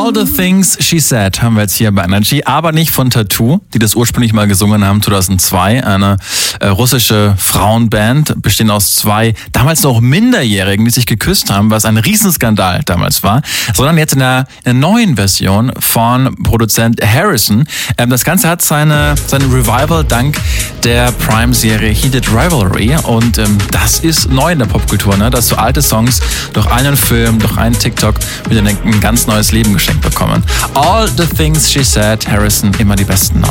All the Things She Said haben wir jetzt hier bei Energy, aber nicht von Tattoo, die das ursprünglich mal gesungen haben, 2002. Eine russische Frauenband, bestehend aus zwei damals noch Minderjährigen, die sich geküsst haben, was ein Riesenskandal damals war. Sondern jetzt in einer neuen Version von Produzent Harrison. Das Ganze hat seine Revival dank der Prime-Serie Heated Rivalry. Und das ist neu in der Popkultur, ne? Dass so alte Songs durch einen Film, durch einen TikTok wieder ein ganz neues Leben geschenkt bekommen. All the Things She Said, Harrison, immer die besten Namen.